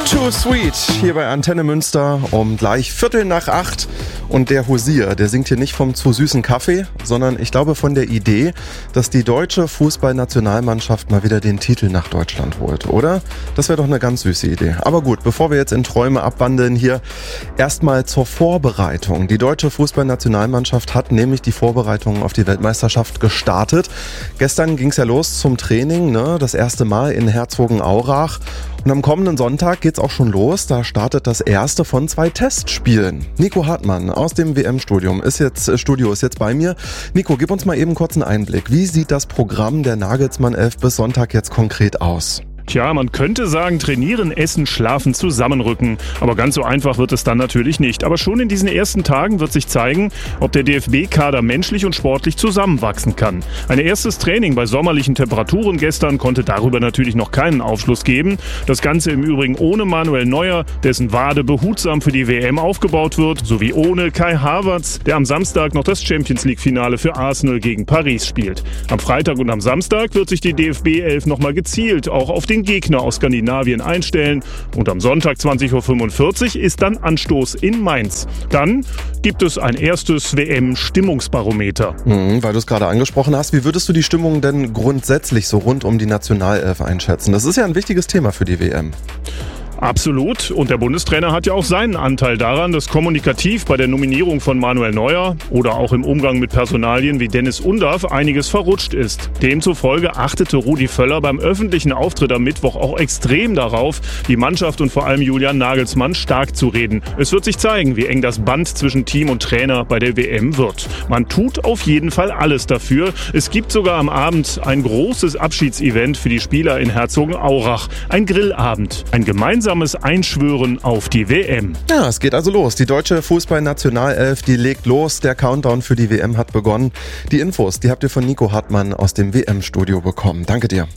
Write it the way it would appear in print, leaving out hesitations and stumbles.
Too Sweet hier bei Antenne Münster um gleich 7:45. Und der Hosier, der singt hier nicht vom zu süßen Kaffee, sondern ich glaube von der Idee, dass die deutsche Fußballnationalmannschaft mal wieder den Titel nach Deutschland holt, oder? Das wäre doch eine ganz süße Idee. Aber gut, bevor wir jetzt in Träume abwandeln hier, erstmal zur Vorbereitung. Die deutsche Fußballnationalmannschaft hat nämlich die Vorbereitungen auf die Weltmeisterschaft gestartet. Gestern ging es ja los zum Training, das erste Mal in Herzogenaurach. Und am kommenden Sonntag geht's auch schon los. Da startet das erste von 2 Testspielen. Nico Hartmann aus dem WM-Studio ist jetzt bei mir. Nico, gib uns mal eben kurz einen Einblick. Wie sieht das Programm der Nagelsmann 11 bis Sonntag jetzt konkret aus? Tja, man könnte sagen, trainieren, essen, schlafen, zusammenrücken. Aber ganz so einfach wird es dann natürlich nicht. Aber schon in diesen ersten Tagen wird sich zeigen, ob der DFB-Kader menschlich und sportlich zusammenwachsen kann. Ein erstes Training bei sommerlichen Temperaturen gestern konnte darüber natürlich noch keinen Aufschluss geben. Das Ganze im Übrigen ohne Manuel Neuer, dessen Wade behutsam für die WM aufgebaut wird, sowie ohne Kai Havertz, der am Samstag noch das Champions-League-Finale für Arsenal gegen Paris spielt. Am Freitag und am Samstag wird sich die DFB 11 nochmal gezielt auch auf den Gegner aus Skandinavien einstellen und am Sonntag 20:45 Uhr ist dann Anstoß in Mainz. Dann gibt es ein erstes WM-Stimmungsbarometer. Weil du es gerade angesprochen hast, wie würdest du die Stimmung denn grundsätzlich so rund um die Nationalelf einschätzen? Das ist ja ein wichtiges Thema für die WM. Absolut. Und der Bundestrainer hat ja auch seinen Anteil daran, dass kommunikativ bei der Nominierung von Manuel Neuer oder auch im Umgang mit Personalien wie Dennis Undav einiges verrutscht ist. Demzufolge achtete Rudi Völler beim öffentlichen Auftritt am Mittwoch auch extrem darauf, die Mannschaft und vor allem Julian Nagelsmann stark zu reden. Es wird sich zeigen, wie eng das Band zwischen Team und Trainer bei der WM wird. Man tut auf jeden Fall alles dafür. Es gibt sogar am Abend ein großes Abschiedsevent für die Spieler in Herzogenaurach. Ein Grillabend. Ein gemeinsames Einschwören auf die WM. Ja, es geht also los. Die deutsche Fußballnationalelf, die legt los. Der Countdown für die WM hat begonnen. Die Infos, die habt ihr von Nico Hartmann aus dem WM-Studio bekommen. Danke dir.